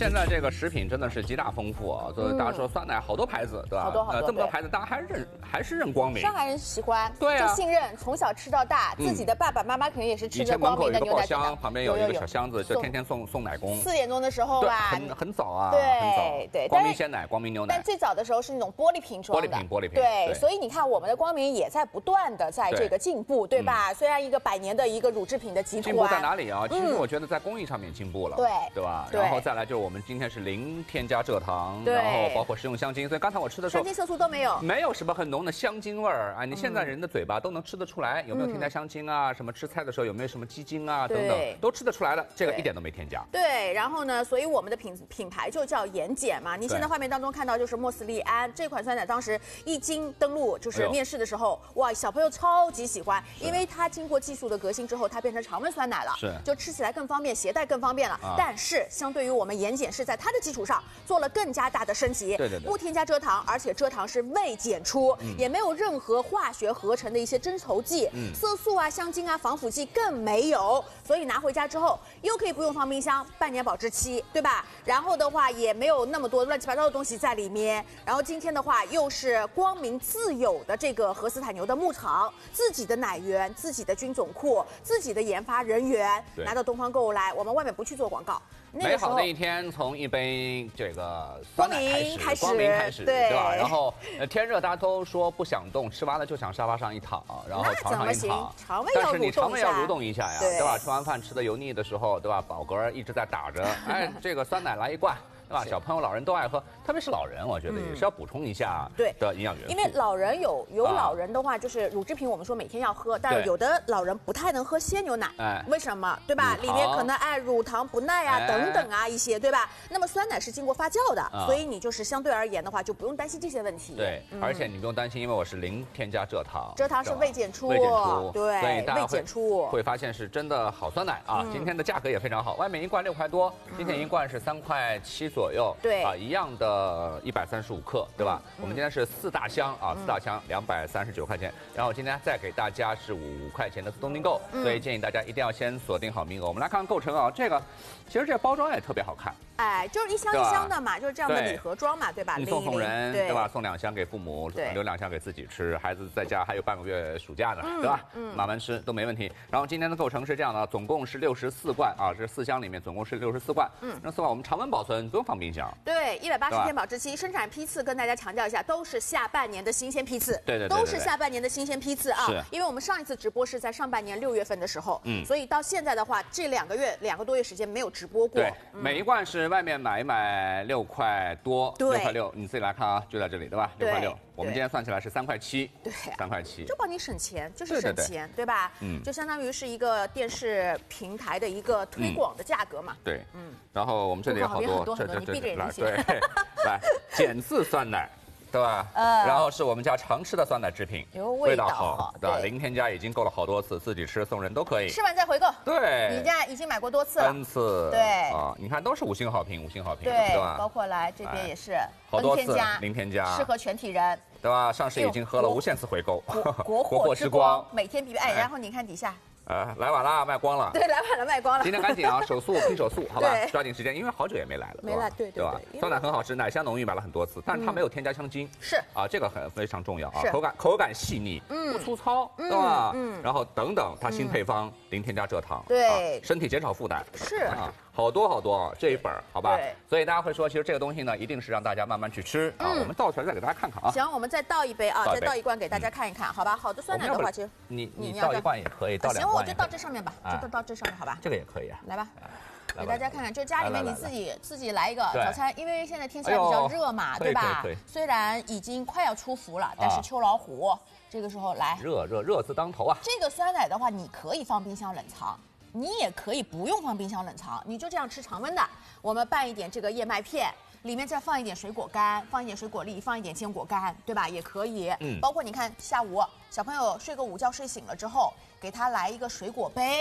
现在这个食品真的是极大丰富啊，所以大家说酸奶好多牌子，对吧？ 好多这么多牌子，大家还是认光明。 上海人喜欢， 对啊， 就信任，从小吃到大，自己的爸爸妈妈肯定也是吃着光明的牛奶箱，旁边有一个小箱子，就天天送奶工。 4点钟的时候吧， 很早啊， 对对， 光明鲜奶、光明牛奶。 但最早的时候是那种玻璃瓶装的， 玻璃瓶。 对，所以你看我们的光明也在不断的在这个进步，对吧？虽然一个100年的一个乳制品的集团， 进步在哪里啊？其实我觉得在工艺上面进步了，对吧？然后再来就是我们今天是零添加蔗糖，然后包括食用香精，所以刚才我吃的时候， 香精色素都没有， 没有什么很浓的香精味儿啊。你现在人的嘴巴都能吃得出来，有没有添加香精啊？什么吃菜的时候有没有什么鸡精啊？等等，都吃得出来的，这个一点都没添加。 对，然后呢，所以我们的品牌就叫盐碱嘛。你现在画面当中看到就是莫斯利安这款酸奶，当时一经登陆就是面世的时候，哇，小朋友超级喜欢，因为它经过技术的革新之后，它变成常温酸奶了，就吃起来更方便，携带更方便了。但是相对于我们盐碱是在它的基础上做了更加大的升级，不添加蔗糖，而且蔗糖是未检出，也没有任何化学合成的一些增稠剂、色素啊、香精啊、防腐剂更没有，所以拿回家之后又可以不用放冰箱，半年保质期，对吧？然后的话也没有那么多乱七八糟的东西在里面。然后今天的话又是光明自有的这个荷斯坦牛的牧场，自己的奶源、自己的菌种库、自己的研发人员拿到东方购物来，我们外面不去做广告。 美好的一天从一杯这个酸奶光明开始，对吧？然后天热大家都说不想动，吃完了就想沙发上一躺，然后床上一躺，但是你肠胃要蠕动一下呀，对吧？吃完饭吃的油腻的时候，对吧？饱嗝一直在打着，哎，这个酸奶来一罐。对吧？小朋友、老人都爱喝，特别是老人，我觉得也是要补充一下的营养元素。 因为老人有老人的话，就是乳制品，我们说每天要喝，但是有的老人不太能喝鲜牛奶，为什么？对吧？里面可能乳糖不耐啊等等啊一些，对吧？那么酸奶是经过发酵的，所以你就是相对而言的话，就不用担心这些问题。 对，而且你不用担心，因为我是零添加蔗糖， 蔗糖是未检出，对， 所以大家会发现是真的好酸奶啊。今天的价格也非常好，外面一罐6块多，今天一罐是3块7左右。 对啊，一样的135克，对吧？我们今天是4大箱啊，4大箱239块钱。然后今天再给大家是5块钱的自动订购，所以建议大家一定要先锁定好名额。我们来看看构成啊，这个其实这个包装也特别好看， 哎，就是一箱一箱的嘛，就是这样的礼盒装嘛，对吧？ 你送人，对吧？送2箱给父母，留2箱给自己吃，孩子在家还有半个月暑假呢，对吧？慢慢吃都没问题。然后今天的构成是这样的，总共是64罐啊，这4箱里面总共是64罐。那4罐我们常温保存，不用放冰箱。 对，180天保质期，生产批次跟大家强调一下，都是下半年的新鲜批次。 对， 都是下半年的新鲜批次啊。因为我们上一次直播是在上半年6月份的时候，所以到现在的话，这2个多月时间没有直播过。 对，每一罐是外面买6块多，6块6，你自己来看啊，就在这里，对吧？6块6。我们今天算起来是3块7，对，3块7， 就帮你省钱，就是省钱，对吧？就相当于是一个电视平台的一个推广的价格嘛。 对，然后我们这里有好多， 你闭着眼睛对，来碱渍酸奶。对吧？然后是我们家常吃的酸奶制品，味道好，对吧？零添加已经购了好多次，自己吃送人都可以。 吃完再回购。 对， 你家已经买过多次了 ，3次。 对啊，你看都是5星好评， 对吧？ 包括来这边也是好多次零添加， 适合全体人， 对吧？上市已经喝了无限次回购， 国货之光，每天必备。哎，然后你看底下。 来晚了，卖光了。 对，来晚了，卖光了。 今天赶紧啊，手速拼手速，好吧？抓紧时间，因为好久也没来了， 没来，对吧？ 酸奶很好吃，奶香浓郁，买了很多次，但是它没有添加香精， 是啊，这个非常重要啊，口感细腻，不粗糙，对吧？然后等等，它新配方零添加蔗糖， 对， 身体减少负担， 是啊。好多这一本，好吧？所以大家会说，其实这个东西呢，一定是让大家慢慢去吃啊。我们倒出来再给大家看看啊。 行，我们再倒一杯啊，再倒一罐给大家看一看，好吧？好的酸奶的话，其实你倒一罐也可以，倒2罐。 行，我就倒这上面吧，就倒这上面，好吧？ 这个也可以啊。 来吧，给大家看看，就家里面你自己来一个早餐，因为现在天气还比较热嘛，对吧？虽然已经快要出伏了，但是秋老虎这个时候来， 热字当头啊。 这个酸奶的话，你可以放冰箱冷藏。你也可以不用放冰箱冷藏，你就这样吃常温的。我们拌一点这个燕麦片，里面再放一点水果干，放一点水果粒，放一点坚果干，对吧？也可以。包括你看下午小朋友睡个午觉睡醒了之后，给他来一个水果杯，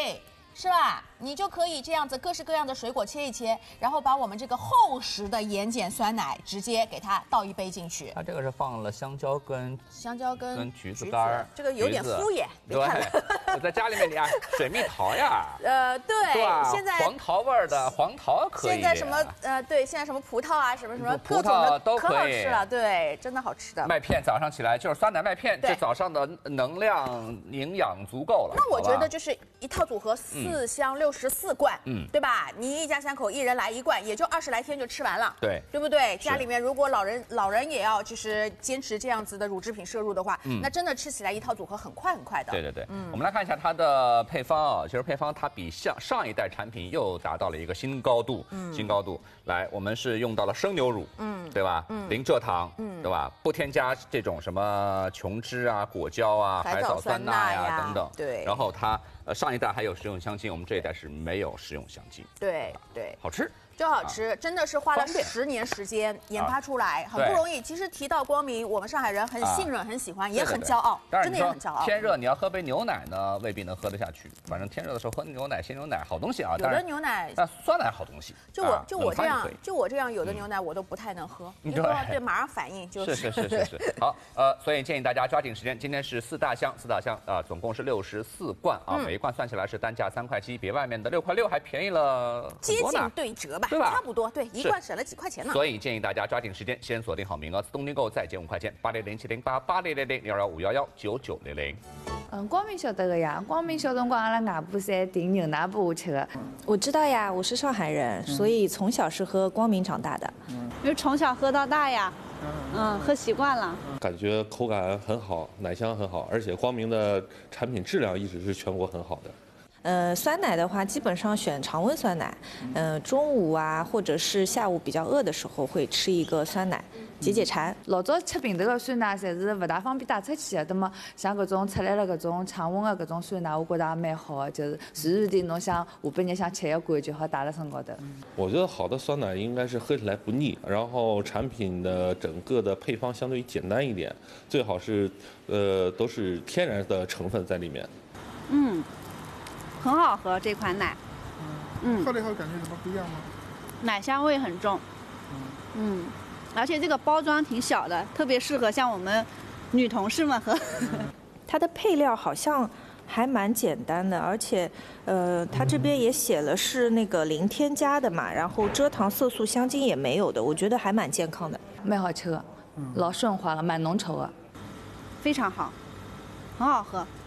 是吧？你就可以这样子各式各样的水果切一切，然后把我们这个厚实的盐碱酸奶直接给它倒一杯进去。 它这个是放了香蕉跟橘子干， 这个有点敷衍。 对，我在家里面你啊，水蜜桃呀， 对，现在黄桃味儿的黄桃可以。 现在什么对，现在什么葡萄啊，什么各种的都可好吃了，对，真的好吃的。 麦片早上起来就是酸奶麦片，这早上的能量营养足够了。 那我觉得就是一套组合4箱64罐，对吧？你一家3口1人来1罐，也就20来天就吃完了，对不对？家里面如果老人也要就是坚持这样子的乳制品摄入的话，那真的吃起来一套组合很快的。 对，我们来看一下它的配方啊，其实配方它比上一代产品又达到了一个新高度，来，我们是用到了生牛乳，对吧？零蔗糖，对吧？不添加这种什么琼脂啊、果胶啊、海藻酸钠呀等等， 对。 然后它上一代还有食用香精，我们这一代是没有食用香精， 对， 好吃。 就好吃，真的是花了10年时间研发出来，很不容易。其实提到光明，我们上海人很信任、很喜欢，也很骄傲，真的也很骄傲。 天热你要喝杯牛奶呢，未必能喝得下去。反正天热的时候喝牛奶、鲜牛奶好东西啊。 有的牛奶， 酸奶好东西。 就我这样，有的牛奶我都不太能喝，对，马上反应就是。 好，所以建议大家抓紧时间。今天是4大箱啊，总共是64罐啊，每一罐算起来是单价3块7，比外面的6块6还便宜了很多呢， 接近对折吧。 对吧？ 差不多，对，一罐省了几块钱呢。 所以建议大家抓紧时间，先锁定好名额，自动订购再减5块钱，800708800011599000。 光明晓得的呀，光明小辰光阿拉外婆侪订牛奶拨我吃的。 我知道呀，我是上海人，所以从小是喝光明长大的。 就从小喝到大呀，喝习惯了。 感觉口感很好，奶香很好，而且光明的产品质量一直是全国很好的。 酸奶的话，基本上选常温酸奶。中午啊，或者是下午比较饿的时候，会吃一个酸奶，解馋。 老早吃瓶头的酸奶，侪是不大方便带出去的。那么像搿种出来了搿种常温的搿种酸奶，我觉得也蛮好的，就是随时的侬想下半日想吃一罐就好带辣身高头。 我觉得好的酸奶应该是喝起来不腻，然后产品的整个的配方相对于简单一点，最好是都是天然的成分在里面。 很好喝这款奶， 喝了以后感觉什么不一样吗？ 奶香味很重，而且这个包装挺小的，特别适合像我们女同事们喝。 它的配料好像还蛮简单的，而且它这边也写了是那个零添加的嘛，然后蔗糖、色素、香精也没有的，我觉得还蛮健康的， 蛮好吃的，老顺滑的，蛮浓稠的， 非常好，很好喝。